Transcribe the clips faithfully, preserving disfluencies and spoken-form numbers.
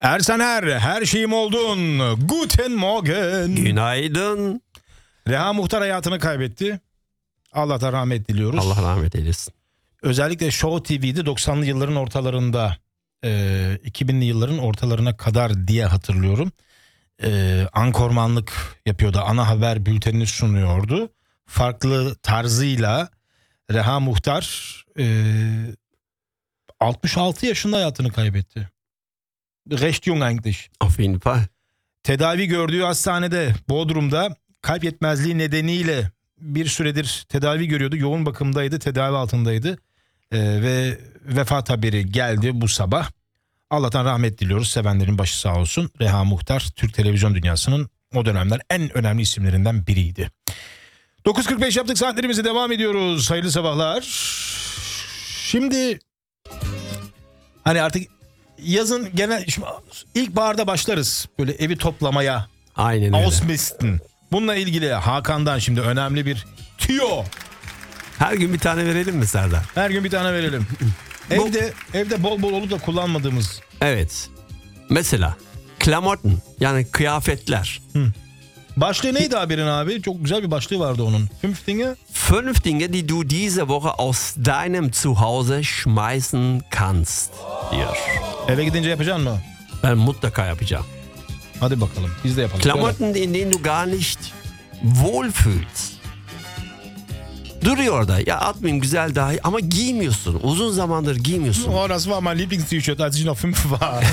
Ersener, her şeyim oldun. Guten Morgen. Günaydın. Reha Muhtar hayatını kaybetti. Allah'tan rahmet diliyoruz. Allah rahmet eylesin. Özellikle Show T V'de doksanlı yılların ortalarında, e, iki binli yılların ortalarına kadar diye hatırlıyorum. E, ankormanlık yapıyordu. Ana haber bültenini sunuyordu. Farklı tarzıyla Reha Muhtar e, altmış altı yaşında hayatını kaybetti. Recht jung eigentlich. Auf jeden Fall. Tedavi gördüğü hastanede Bodrum'da kalp yetmezliği nedeniyle bir süredir tedavi görüyordu. Yoğun bakımdaydı, tedavi altındaydı. Ee, ve vefat haberi geldi bu sabah. Allah'tan rahmet diliyoruz. Sevenlerin başı sağ olsun. Reha Muhtar, Türk televizyon dünyasının o dönemler en önemli isimlerinden biriydi. dokuz kırk beş yaptık, saatlerimize devam ediyoruz. Hayırlı sabahlar. Şimdi hani artık yazın genel ilk baharda başlarız böyle evi toplamaya. Aynen öyle. Ausmisten. Bununla ilgili Hakan'dan şimdi önemli bir tüyo. Her gün bir tane verelim mi Serdar? Her gün bir tane verelim. evde evde bol bol olup da kullanmadığımız. Evet. Mesela Klamotten, yani kıyafetler. Hı. Başlığı neydi haberin abi? Çok güzel bir başlığı vardı onun. Fünf Dinge. Fünf Dinge, die du diese Woche aus deinem Zuhause schmeißen kannst. Diyor. Eve gidince yapacaksın mı? Ben mutlaka yapacağım. Hadi bakalım, biz de yapalım. Klamotten, in denen du gar nicht wohlfühlst. Duruyor da, ya atmayayım güzel dahi ama giymiyorsun. Uzun zamandır giymiyorsun. Oh, das war mein Lieblings-T-Shirt, als ich noch fünf war.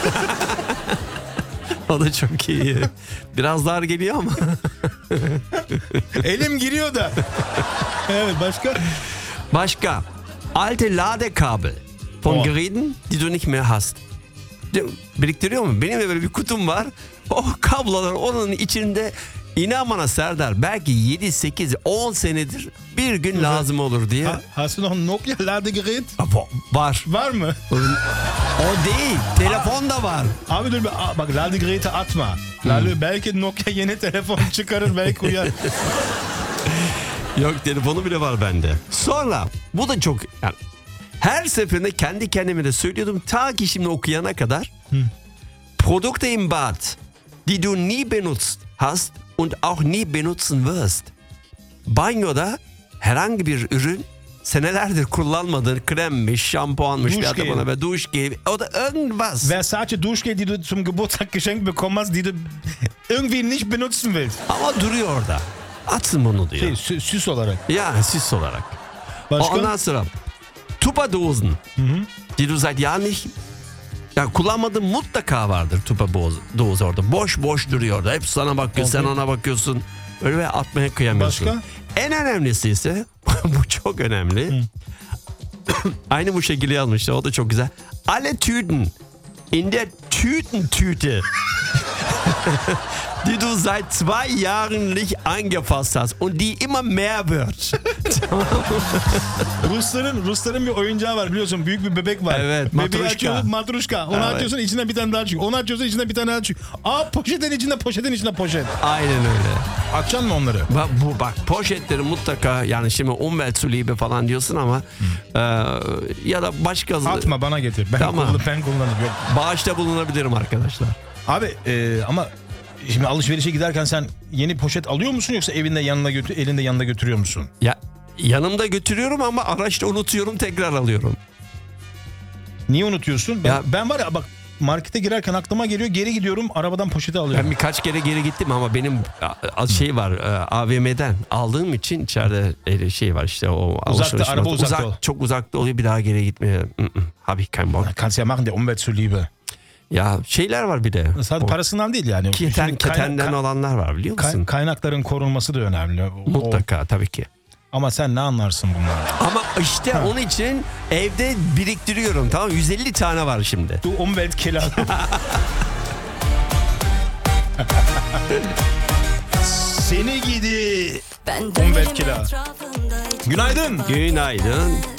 O da çok iyi. Biraz dar geliyor ama. Elim giriyor da. Evet, başka? Başka. Alte Ladekabel von Oh. Geräten, die du nicht mehr hast. Biriktiriyor mu? Benim de böyle bir kutum var. O kablolar onun içinde, inan bana Serdar, belki yedi, sekiz, on senedir bir gün lazım olur diye. Ha, hast du noch ein Nokia-Ladegerät? Var. Var mı? O değil. Telefon da var. Abi dur, bak Ladegerät'i atma. Lade, belki Nokia yeni telefon çıkarır, belki uyar. Yok, telefonu bile var bende. Sonra bu da çok, yani her seferinde kendi kendime de söylüyordum ta ki şimdi okuyana kadar. Hmm. Produkte im Bad, die du nie benutzt hast und auch nie benutzen wirst. Banyoda herhangi bir ürün, senelerdir kullanmadığın kremmiş, şampuanmış, Duschgel. bir bana ve duschgel o da irgendwas. Versace Duschgel, die du zum Geburtstag geschenkt bekommen hast, die du irgendwie nicht benutzen willst. Ama duruyor orada. Atsın bunu diyor. Şey, sü- süs olarak. Ya süs olarak. Başka? Ondan sonra Tupperdosen, die du seit Jahren nicht, ya kullanmadığın mutlaka vardır Tupperdosen orada. Boş boş duruyor orada. Hep sana bakıyor, sen ona bakıyorsun. Öyle ve atmaya kıyamıyorsun. Başka? En önemlisi ise bu çok önemli. Aynı bu şekilde yazmışlar. O da çok güzel. Alle Tüten in der Tütentüte die du seit zwei Jahren nicht angefasst hast und die immer mehr wird. Rusların Rusların bir oyuncağı var, biliyorsun, büyük bir bebek var. Evet, Bebeği matruşka. açıyor, matruşka. Onu Evet. atıyorsun, içinden bir tane daha çıkıyor. Onu atıyorsun, içinden bir tane daha çıkıyor. Aa, poşetin içinde, poşetin içinde poşet. Aynen öyle. Atacaksın mı onları? Bak, bu bak poşetleri mutlaka, yani şimdi Umweltzuliebe falan diyorsun ama e, ya da başka Atma, bana getir. Ben, Tamam. kullan, ben kullanırım. Yok. bağışta bulunabilirim arkadaşlar. Abi e, ama şimdi alışverişe giderken sen yeni poşet alıyor musun, yoksa evinde yanına götür, elinde yanında götürüyor musun? Ya yanımda götürüyorum ama araçta unutuyorum, tekrar alıyorum. Niye unutuyorsun? Ben, Ya- ben var ya bak, markete girerken aklıma geliyor, geri gidiyorum, arabadan poşeti alıyorum. Ben birkaç kere geri gittim ama benim a- şey var, e, A V M'den aldığım için içeride öyle şey var işte, o alışveriş araba var. uzakta Uzak, ol. çok uzakta oluyor, bir daha geri gitmeye habe ich keinen Bock. Kannst ja machen, der Umwelt zuliebe. Ya şeyler var bir de. Sadece O parasından değil yani. Keten, Şimdi ketenden kayna- olanlar var, biliyor kay- musun? kaynakların korunması da önemli. O- Mutlaka, tabii ki. Ama sen ne anlarsın bunlardan? Ama işte onun için evde biriktiriyorum, tamam, yüz elli tane var şimdi. Du Umweltkiller. Seni gidi. Umweltkiller. Günaydın. Günaydın.